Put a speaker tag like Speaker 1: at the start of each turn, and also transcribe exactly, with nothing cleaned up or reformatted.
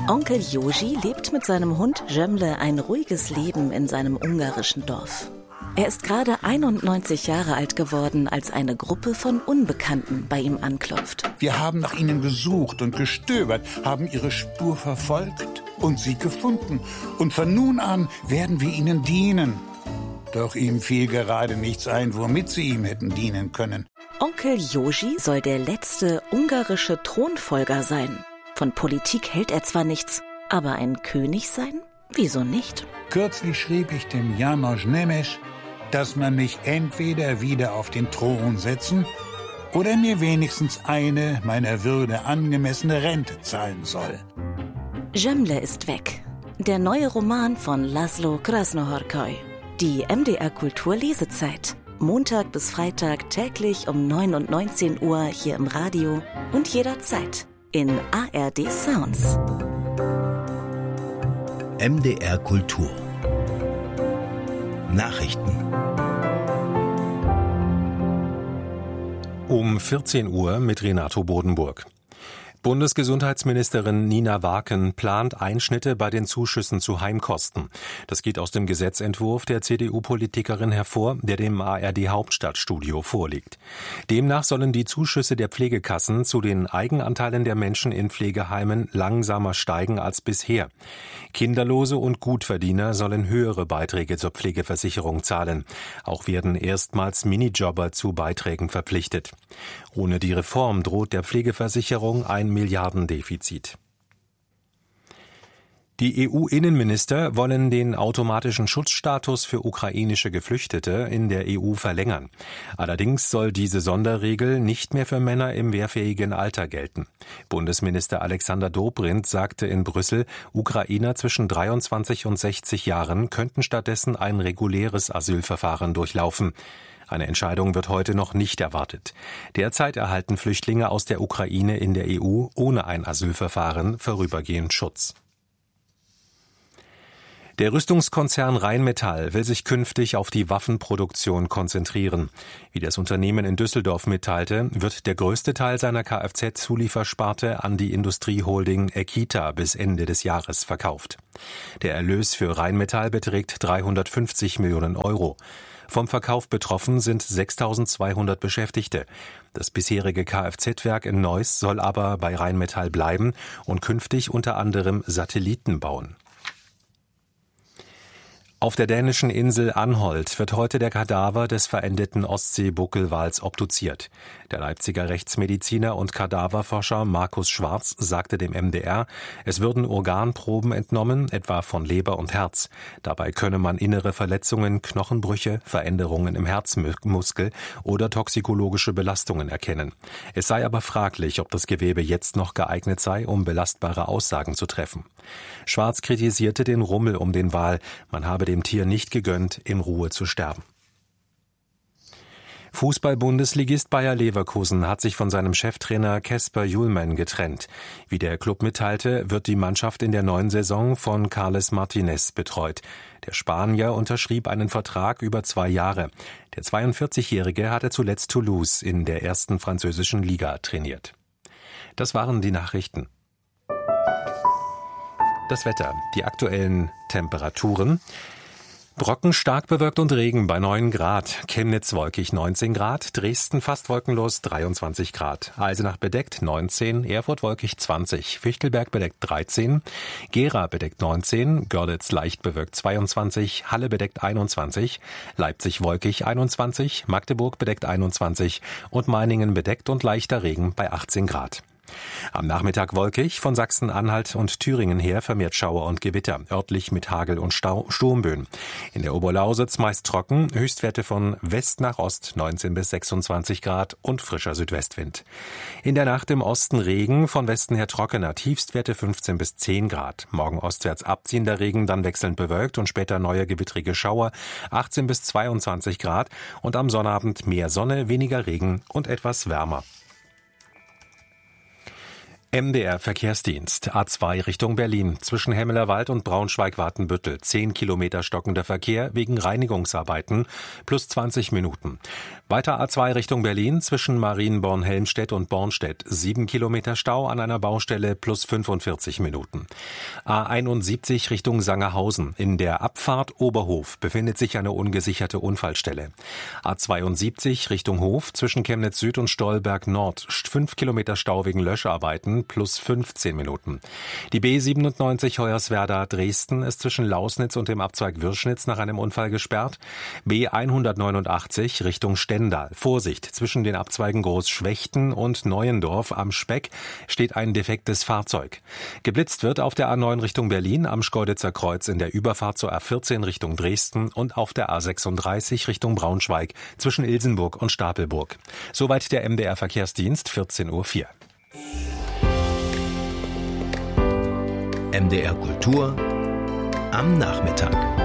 Speaker 1: Onkel Joji lebt mit seinem Hund Cemile ein ruhiges Leben in seinem ungarischen Dorf. Er ist gerade einundneunzig Jahre alt geworden, als eine Gruppe von Unbekannten bei ihm anklopft.
Speaker 2: Wir haben nach ihnen gesucht und gestöbert, haben ihre Spur verfolgt und sie gefunden. Und von nun an werden wir ihnen dienen. Doch ihm fiel gerade nichts ein, womit sie ihm hätten dienen können.
Speaker 1: Onkel Joji soll der letzte ungarische Thronfolger sein. Von Politik hält er zwar nichts, aber ein König sein? Wieso nicht?
Speaker 2: Kürzlich schrieb ich dem János Nemes, dass man mich entweder wieder auf den Thron setzen oder mir wenigstens eine meiner Würde angemessene Rente zahlen soll.
Speaker 1: Cemile ist weg. Der neue Roman von László Krasznahorkai. Die M D R Kultur Lesezeit. Montag bis Freitag täglich um neun und neunzehn Uhr hier im Radio und jederzeit in A R D Sounds.
Speaker 3: M D R Kultur Nachrichten.
Speaker 4: Um vierzehn Uhr mit Renato Bodenburg. Bundesgesundheitsministerin Nina Waken plant Einschnitte bei den Zuschüssen zu Heimkosten. Das geht aus dem Gesetzentwurf der C D U-Politikerin hervor, der dem A R D-Hauptstadtstudio vorliegt. Demnach sollen die Zuschüsse der Pflegekassen zu den Eigenanteilen der Menschen in Pflegeheimen langsamer steigen als bisher. Kinderlose und Gutverdiener sollen höhere Beiträge zur Pflegeversicherung zahlen. Auch werden erstmals Minijobber zu Beiträgen verpflichtet. Ohne die Reform droht der Pflegeversicherung ein Milliardendefizit. Die E U-Innenminister wollen den automatischen Schutzstatus für ukrainische Geflüchtete in der E U verlängern. Allerdings soll diese Sonderregel nicht mehr für Männer im wehrfähigen Alter gelten. Bundesminister Alexander Dobrindt sagte in Brüssel, Ukrainer zwischen dreiundzwanzig und sechzig Jahren könnten stattdessen ein reguläres Asylverfahren durchlaufen. Eine Entscheidung wird heute noch nicht erwartet. Derzeit erhalten Flüchtlinge aus der Ukraine in der E U ohne ein Asylverfahren vorübergehend Schutz. Der Rüstungskonzern Rheinmetall will sich künftig auf die Waffenproduktion konzentrieren. Wie das Unternehmen in Düsseldorf mitteilte, wird der größte Teil seiner Kfz-Zuliefersparte an die Industrieholding Ekita bis Ende des Jahres verkauft. Der Erlös für Rheinmetall beträgt dreihundertfünfzig Millionen Euro. Vom Verkauf betroffen sind sechstausendzweihundert Beschäftigte. Das bisherige Kfz-Werk in Neuss soll aber bei Rheinmetall bleiben und künftig unter anderem Satelliten bauen. Auf der dänischen Insel Anholt wird heute der Kadaver des verendeten Ostseebuckelwals obduziert. Der Leipziger Rechtsmediziner und Kadaverforscher Markus Schwarz sagte dem M D R, es würden Organproben entnommen, etwa von Leber und Herz. Dabei könne man innere Verletzungen, Knochenbrüche, Veränderungen im Herzmuskel oder toxikologische Belastungen erkennen. Es sei aber fraglich, ob das Gewebe jetzt noch geeignet sei, um belastbare Aussagen zu treffen. Schwarz kritisierte den Rummel um den Wal, man habe dem Tier nicht gegönnt, in Ruhe zu sterben. Fußball-Bundesligist Bayer Leverkusen hat sich von seinem Cheftrainer Kasper Hjulmand getrennt. Wie der Club mitteilte, wird die Mannschaft in der neuen Saison von Carles Martinez betreut. Der Spanier unterschrieb einen Vertrag über zwei Jahre. Der zweiundvierzigjährige hatte zuletzt Toulouse in der ersten französischen Liga trainiert. Das waren die Nachrichten. Das Wetter, die aktuellen Temperaturen. Brocken stark bewölkt und Regen bei neun Grad, Chemnitz wolkig neunzehn Grad, Dresden fast wolkenlos dreiundzwanzig Grad, Eisenach bedeckt neunzehn, Erfurt wolkig zwanzig, Fichtelberg bedeckt dreizehn, Gera bedeckt neunzehn, Görlitz leicht bewölkt zweiundzwanzig, Halle bedeckt einundzwanzig, Leipzig wolkig einundzwanzig, Magdeburg bedeckt einundzwanzig und Meiningen bedeckt und leichter Regen bei achtzehn Grad. Am Nachmittag wolkig, von Sachsen-Anhalt und Thüringen her vermehrt Schauer und Gewitter, örtlich mit Hagel und Stau- Sturmböen. In der Oberlausitz meist trocken, Höchstwerte von West nach Ost neunzehn bis sechsundzwanzig Grad und frischer Südwestwind. In der Nacht im Osten Regen, von Westen her trockener, Tiefstwerte fünfzehn bis zehn Grad. Morgen ostwärts abziehender Regen, dann wechselnd bewölkt und später neue gewittrige Schauer, achtzehn bis zweiundzwanzig Grad und am Sonnabend mehr Sonne, weniger Regen und etwas wärmer. M D R Verkehrsdienst, A zwei Richtung Berlin, zwischen Hemmelerwald und Braunschweig-Watenbüttel, zehn Kilometer stockender Verkehr wegen Reinigungsarbeiten, plus zwanzig Minuten. Weiter A zwei Richtung Berlin, zwischen Marienborn-Helmstedt und Bornstedt, sieben Kilometer Stau an einer Baustelle, plus fünfundvierzig Minuten. A einundsiebzig Richtung Sangerhausen, in der Abfahrt Oberhof befindet sich eine ungesicherte Unfallstelle. A zweiundsiebzig Richtung Hof, zwischen Chemnitz Süd und Stolberg Nord, fünf Kilometer Stau wegen Löscharbeiten, plus fünfzehn Minuten. Die B siebenundneunzig Hoyerswerda Dresden ist zwischen Lausnitz und dem Abzweig Würschnitz nach einem Unfall gesperrt. B hundertneunundachtzig Richtung Stendal. Vorsicht, zwischen den Abzweigen Großschwechten und Neuendorf am Speck steht ein defektes Fahrzeug. Geblitzt wird auf der A neun Richtung Berlin am Schkeuditzer Kreuz in der Überfahrt zur A vierzehn Richtung Dresden und auf der A sechsunddreißig Richtung Braunschweig zwischen Ilsenburg und Stapelburg. Soweit der M D R Verkehrsdienst, vierzehn Uhr vier.
Speaker 3: M D R Kultur am Nachmittag.